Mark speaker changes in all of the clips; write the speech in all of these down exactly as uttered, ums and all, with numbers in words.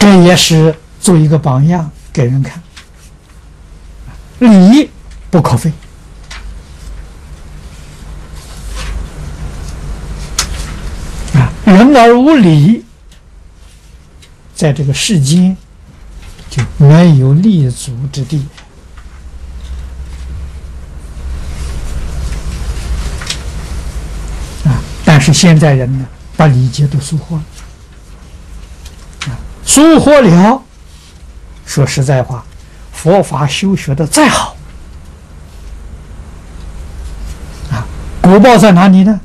Speaker 1: 这也是做一个榜样给人看。礼不可废啊！人而无礼，在这个世间就没有立足之地。啊！但是现在人呢，把礼节都疏忽了。啊，疏忽了，说实在话，佛法修学的再好，啊，果报在哪里呢？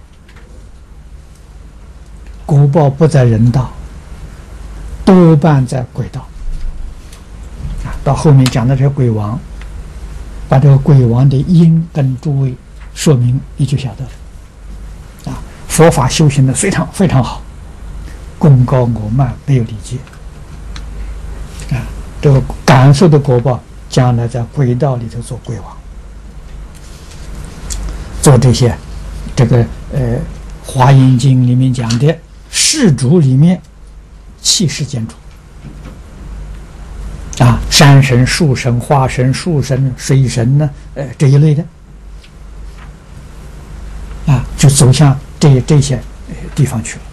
Speaker 1: 果报不在人道，多半在鬼道。啊，到后面讲的这个鬼王，把这个鬼王的因跟诸位说明，你就晓得了。啊，佛法修行的非常非常好，功高我慢，没有理解。啊，这个感受的果报，将来在鬼道里头做鬼王，做这些，这个呃《华严经》里面讲的世主里面，气世间主。啊，山神、树神、花神、树神、水神呢，呃，这一类的，啊，就走向这这些地方去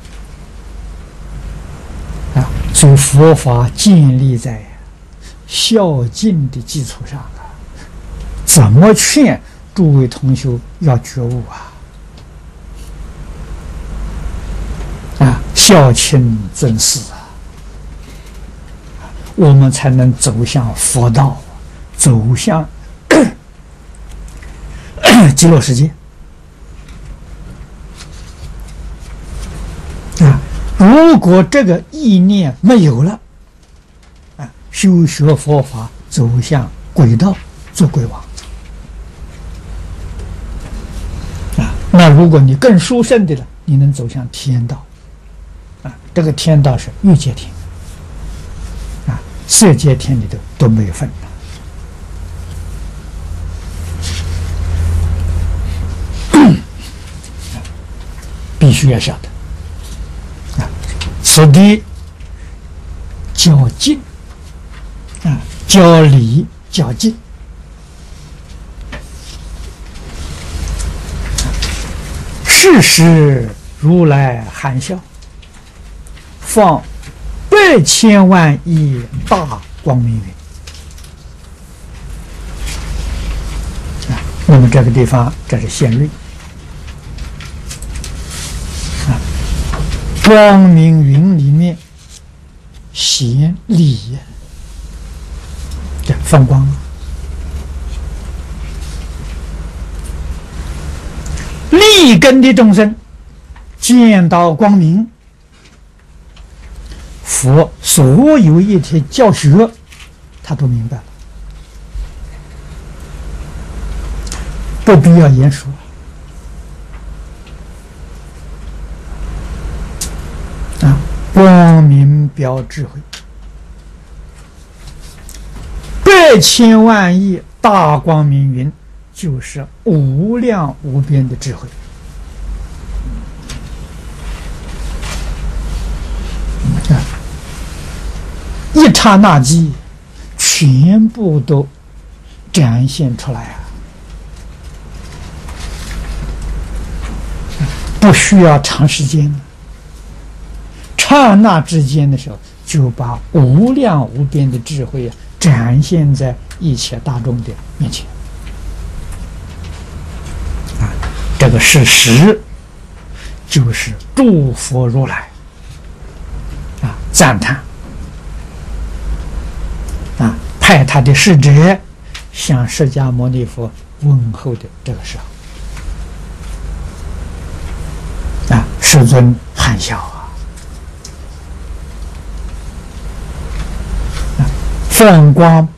Speaker 1: 了。啊，所以佛法建立在孝敬的基础上啊，怎么劝诸位同修要觉悟啊？啊，孝亲尊师啊！我们才能走向佛道，走向极乐世界啊！如果这个意念没有了，啊，修学佛法走向鬼道，做鬼王啊！那如果你更殊胜的了，你能走向天道啊！这个天道是欲界天。色界天里头都没有分的，必须要晓得啊！此地较近啊，较礼较近，世时如来含笑，放百千万亿大光明云啊！那么这个地方，这是现律啊。光明云里面显理，这放光，立根的众生见到光明。佛所有一切教学，他都明白了，不必要言说啊！光明表智慧，百千万亿大光明云，就是无量无边的智慧。一刹那间，全部都展现出来啊！不需要长时间，刹那之间的时候，就把无量无边的智慧啊展现在一切大众的面前啊！这个事实就是诸佛如来啊赞叹。啊，派他的使者向释迦牟尼佛问候的这个时候，啊，世尊含笑啊，啊，放光